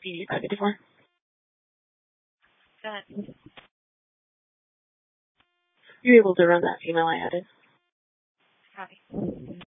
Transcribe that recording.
PD 554. Go ahead. You're able to run that female I added. Copy.